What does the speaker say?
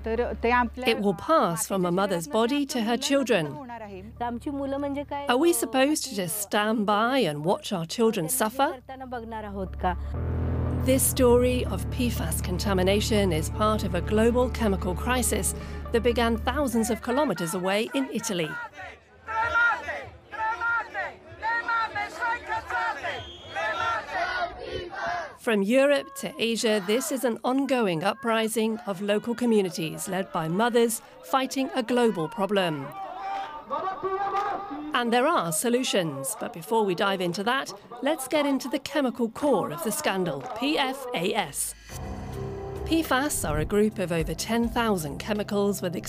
It will pass from a mother's body to her children. Are we supposed to just stand by and watch our children suffer? This story of PFAS contamination is part of a global chemical crisis that began thousands of kilometers away in Italy. From Europe to Asia, this is an ongoing uprising of local communities led by mothers fighting a global problem. And there are solutions, but before we dive into that, let's get into the chemical core of the scandal, PFAS. PFAS are a group of over 10,000 chemicals with